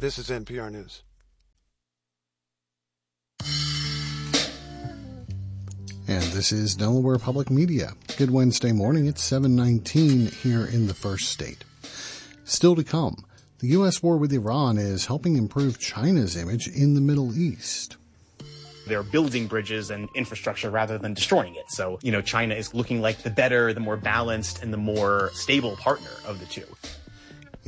This is NPR News. And this is Delaware Public Media. Good Wednesday morning. It's 7:19 here in the First State. Still to come, the U.S. war with Iran is helping improve China's image in the Middle East. They're building bridges and infrastructure rather than destroying it. So, China is looking like the better, the more balanced, and the more stable partner of the two.